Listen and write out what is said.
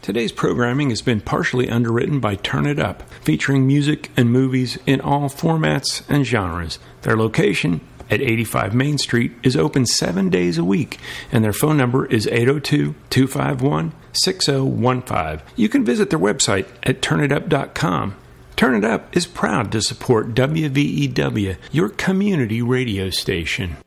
Today's programming has been partially underwritten by Turn It Up, featuring music and movies in all formats and genres. Their location at 85 Main Street is open 7 days a week, and their phone number is 802-251-6015. You can visit their website at turnitup.com. Turn It Up is proud to support WVEW, your community radio station.